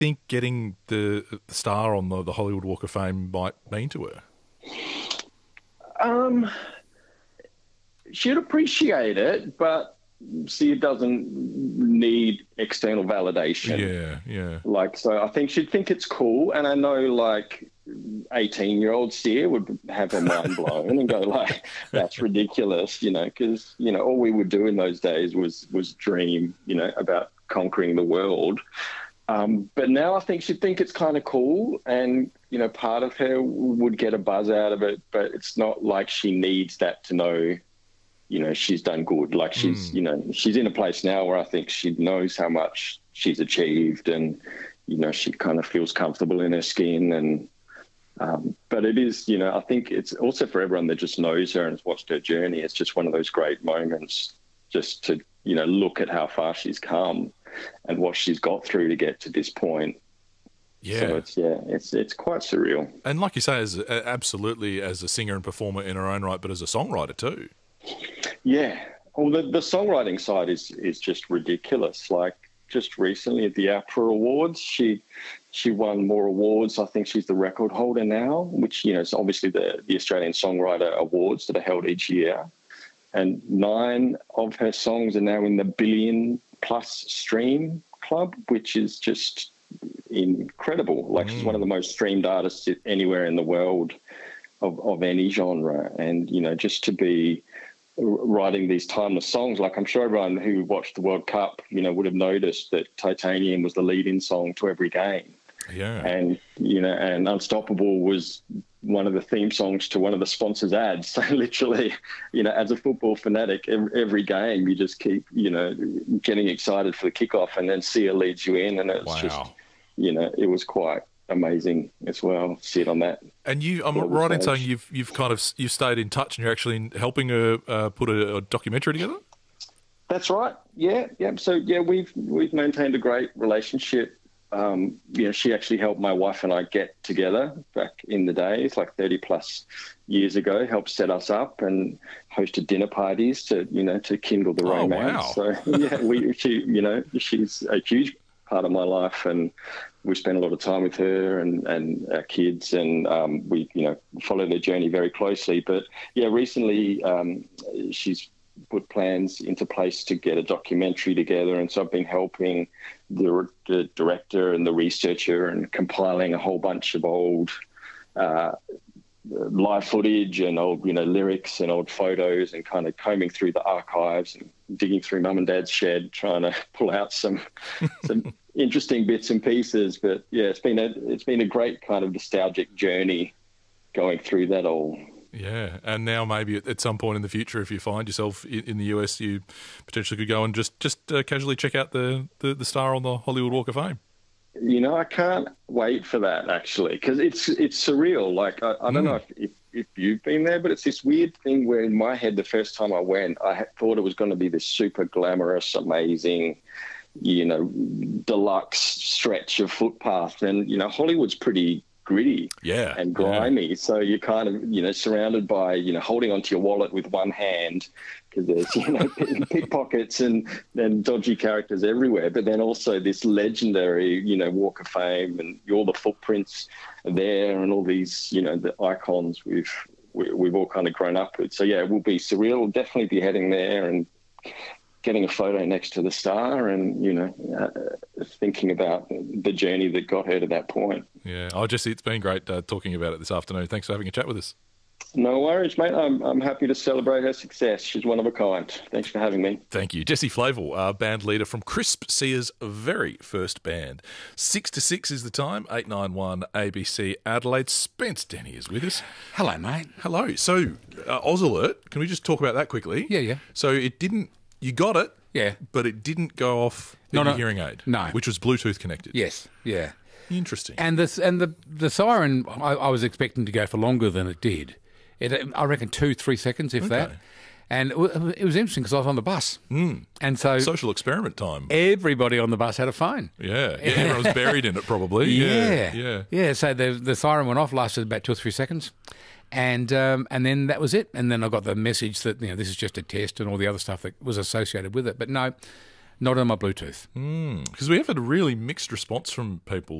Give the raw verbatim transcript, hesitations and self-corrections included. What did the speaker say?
think getting the, the star on the, the Hollywood Walk of Fame might mean to her? Um, she'd appreciate it, but see, it doesn't need external validation. Yeah, yeah. Like, so I think she'd think it's cool, and I know, like, eighteen-year-old Sia would have her mind blown and go, like, that's ridiculous, you know, because, you know, all we would do in those days was was dream, you know, about conquering the world. Um, but now I think she'd think it's kind of cool, and, you know, part of her would get a buzz out of it, but it's not like she needs that to know, you know, she's done good. Like, she's, mm. you know, she's in a place now where I think she knows how much she's achieved, and, you know, she kind of feels comfortable in her skin. And, um, but it is, you know, I think it's also for everyone that just knows her and has watched her journey. It's just one of those great moments just to, you know, look at how far she's come and what she's got through to get to this point. Yeah. So it's, yeah, it's, it's quite surreal. And like you say, as absolutely as a singer and performer in her own right, but as a songwriter too. Yeah. Well, the, the songwriting side is is just ridiculous. Like, just recently at the APRA Awards, she she won more awards. I think she's the record holder now, which, you know, is obviously the, the Australian Songwriter Awards that are held each year. And nine of her songs are now in the billion plus stream club, which is just incredible. Like, mm. she's one of the most streamed artists anywhere in the world of, of any genre. And, you know, just to be writing these timeless songs, like, I'm sure everyone who watched the World Cup, you know, would have noticed that Titanium was the lead-in song to every game. Yeah. And, you know, and Unstoppable was one of the theme songs to one of the sponsors' ads. So literally, you know, as a football fanatic, every, every game you just keep, you know, getting excited for the kickoff, and then Sia leads you in, and it's wow. just, you know, it was quite amazing as well. Sit on that. And you, I'm right in saying you've you've kind of you've stayed in touch, and you're actually helping her uh, put a, a documentary together. That's right. Yeah, yeah. So yeah, we've we've maintained a great relationship. Um, you know, she actually helped my wife and I get together back in the days, like thirty plus years ago, helped set us up and hosted dinner parties to, you know, to kindle the oh, romance. Wow. So yeah, we, she, you know, she's a huge part of my life, and we spent a lot of time with her and, and our kids, and um, we, you know, follow their journey very closely. But yeah, recently um, she's put plans into place to get a documentary together, and so I've been helping the, the director and the researcher and compiling a whole bunch of old uh, live footage and old, you know, lyrics and old photos, and kind of combing through the archives and digging through mum and dad's shed, trying to pull out some some interesting bits and pieces. But yeah, it's been a it's been a great kind of nostalgic journey going through that all. Yeah, and now maybe at, at some point in the future, if you find yourself in, in the U S, you potentially could go and just just uh, casually check out the, the the star on the Hollywood Walk of Fame. You know, I can't wait for that, actually, because it's it's surreal. Like, I, I don't mm. know if, if, if you've been there, but it's this weird thing where in my head, the first time I went, I had, thought it was going to be this super glamorous, amazing, you know, deluxe stretch of footpath. And, you know, Hollywood's pretty gritty yeah, and grimy. Yeah. So you're kind of, you know, surrounded by, you know, holding onto your wallet with one hand, because there's, you know, pickpockets and, and dodgy characters everywhere. But then also this legendary, you know, Walk of Fame, and all the footprints are there, and all these, you know, the icons we've we, we've all kind of grown up with. So yeah, it will be surreal. We'll definitely be heading there and getting a photo next to the star, and, you know, uh, thinking about the journey that got her to that point. Yeah. Oh, Jesse, it's been great uh, talking about it this afternoon. Thanks for having a chat with us. No worries, mate. I'm I'm happy to celebrate her success. She's one of a kind. Thanks for having me. Thank you. Jesse Flavel, uh, band leader from Crisp, Sia's very first band. Six to six is the time, eight nine one A B C Adelaide. Spence Denny is with us. Hello, mate. Hello. So, uh, Oz Alert, can we just talk about that quickly? Yeah, yeah. So it didn't, you got it, yeah, but it didn't go off in no, your no, hearing aid. No. Which was Bluetooth connected. Yes, yeah. Interesting. And, this, and the, the siren, I, I was expecting to go for longer than it did. It, I reckon two, three seconds, if okay. that. And it was interesting because I was on the bus. Mm. And so social experiment time. Everybody on the bus had a phone. Yeah. yeah everyone was buried in it probably. Yeah. Yeah. Yeah. yeah so the, the siren went off, lasted about two or three seconds. And um, and then that was it. And then I got the message that, you know, this is just a test and all the other stuff that was associated with it. But no, Not on my Bluetooth. Because we have had a really mixed response from people